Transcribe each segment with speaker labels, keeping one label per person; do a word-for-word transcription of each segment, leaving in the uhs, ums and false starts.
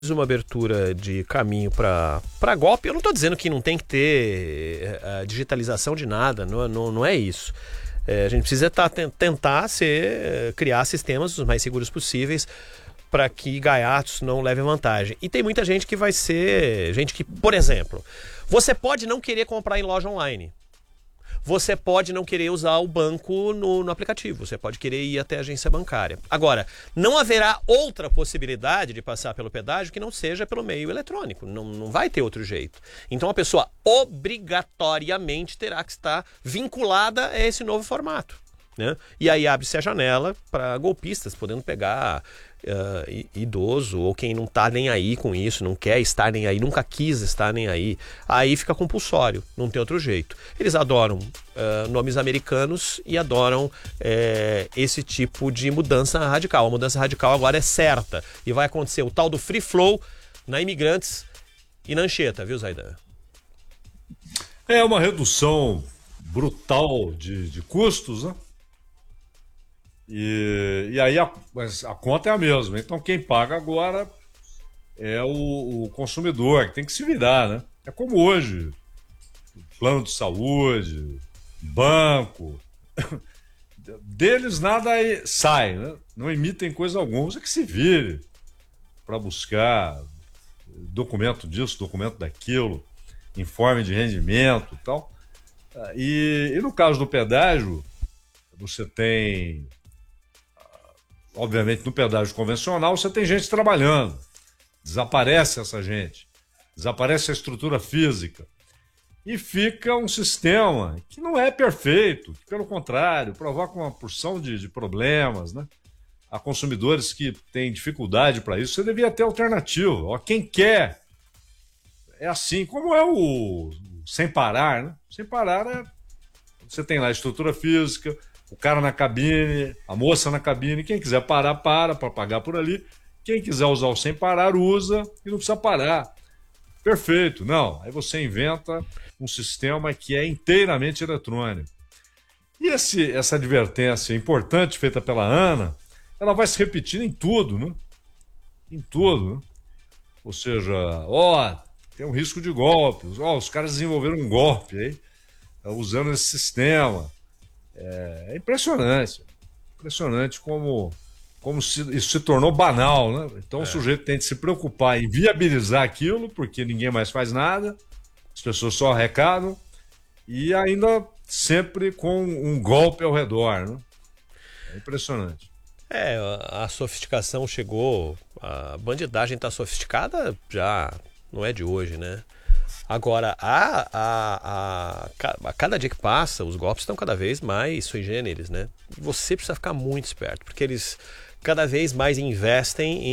Speaker 1: uma abertura de caminho para golpe. Eu não estou dizendo que não tem que ter a digitalização de nada, não, não, não é isso. É, a gente precisa tá, tentar ser, criar sistemas os mais seguros possíveis para que gaiatos não levem vantagem. E tem muita gente que vai ser... Gente que, por exemplo, você pode não querer comprar em loja online. Você pode não querer usar o banco no, no aplicativo. Você pode querer ir até a agência bancária. Agora, não haverá outra possibilidade de passar pelo pedágio que não seja pelo meio eletrônico. Não, não vai ter outro jeito. Então a pessoa obrigatoriamente terá que estar vinculada a esse novo formato, né? E aí abre-se a janela para golpistas, podendo pegar uh, idoso ou quem não está nem aí com isso, não quer estar nem aí, nunca quis estar nem aí. Aí fica compulsório, não tem outro jeito. Eles adoram uh, nomes americanos e adoram uh, esse tipo de mudança radical. A mudança radical agora é certa e vai acontecer o tal do free flow na Imigrantes e na Anchieta, viu, Zaidan?
Speaker 2: É uma redução brutal de, de custos, né? E, e aí a, a conta é a mesma. Então quem paga agora é o, o consumidor, que tem que se virar, né? É como hoje, plano de saúde, banco, deles nada sai, né? Não emitem coisa alguma, você que se vire para buscar documento disso, documento daquilo, informe de rendimento e tal. E, e no caso do pedágio, você tem... Obviamente, no pedágio convencional, você tem gente trabalhando. Desaparece essa gente. Desaparece a estrutura física. E fica um sistema que não é perfeito, que, pelo contrário, provoca uma porção de, de problemas, né? Há consumidores que têm dificuldade para isso. Você devia ter alternativa. Ó, quem quer é assim, como é o, o sem parar, né? Sem parar é... Você tem lá a estrutura física, o cara na cabine, a moça na cabine, quem quiser parar, para, para pagar por ali. Quem quiser usar o sem parar, usa e não precisa parar. Perfeito. Não, aí você inventa um sistema que é inteiramente eletrônico. E esse, essa advertência importante feita pela Ana, ela vai se repetir em tudo, né? Em tudo, né? Ou seja, ó, tem um risco de golpe, ó, os caras desenvolveram um golpe aí, usando esse sistema. É impressionante, impressionante como, como se, isso se tornou banal, né? Então é. O sujeito tem que se preocupar em viabilizar aquilo, porque ninguém mais faz nada, as pessoas só arrecadam, e ainda sempre com um golpe ao redor, né? É impressionante.
Speaker 1: É, a sofisticação chegou, a bandidagem está sofisticada já não é de hoje, né? Agora, a, a, a, a cada dia que passa, os golpes estão cada vez mais sui generis, né? Você precisa ficar muito esperto, porque eles cada vez mais investem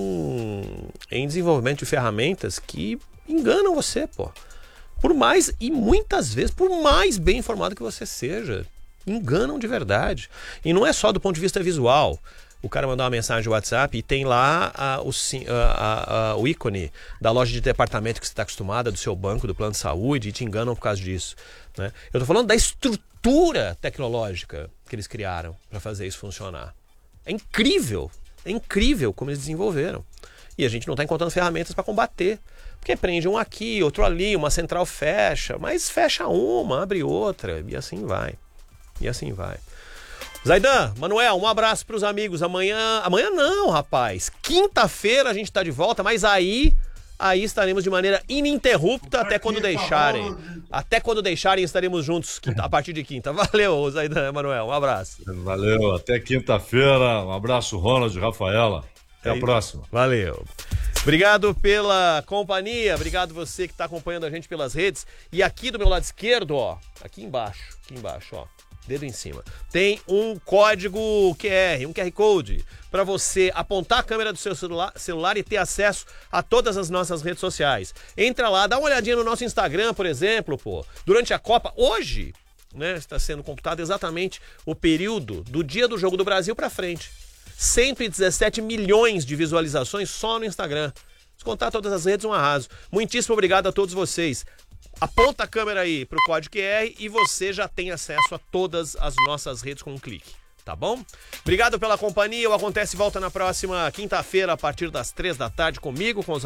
Speaker 1: em, em desenvolvimento de ferramentas que enganam você, pô. Por mais, e muitas vezes, por mais bem informado que você seja, enganam de verdade. E não é só do ponto de vista visual. O cara mandar uma mensagem no WhatsApp e tem lá a, o, a, a, o ícone da loja de departamento que você está acostumada, do seu banco, do plano de saúde, e te enganam por causa disso, né? Eu estou falando da estrutura tecnológica que eles criaram para fazer isso funcionar. É incrível, é incrível como eles desenvolveram. E a gente não está encontrando ferramentas para combater. Porque prende um aqui, outro ali, uma central fecha, mas fecha uma, abre outra, e assim vai. E assim vai. Zaidan, Manuel, um abraço para os amigos. Amanhã, amanhã não, rapaz. Quinta-feira a gente está de volta, mas aí, aí estaremos de maneira ininterrupta até quando deixarem. Até quando deixarem estaremos juntos quinta, a partir de quinta. Valeu, Zaidan, Manuel, um abraço.
Speaker 2: Valeu, até quinta-feira. Um abraço, Ronald e Rafaela. Até a próxima.
Speaker 1: Valeu. Obrigado pela companhia, obrigado você que está acompanhando a gente pelas redes. E aqui do meu lado esquerdo, ó, aqui embaixo, aqui embaixo, ó. Dedo em cima. Tem um código Q R, um Q R Code, para você apontar a câmera do seu celular, celular e ter acesso a todas as nossas redes sociais. Entra lá, dá uma olhadinha no nosso Instagram, por exemplo, pô. Durante a Copa, hoje, né, está sendo computado exatamente o período do dia do Jogo do Brasil para frente. cento e dezessete milhões de visualizações só no Instagram. Se contar todas as redes, um arraso. Muitíssimo obrigado a todos vocês. Aponta a câmera aí pro código Q R e você já tem acesso a todas as nossas redes com um clique. tá bom? Obrigado pela companhia. O Acontece volta na próxima quinta-feira, a partir das três da tarde, comigo, com os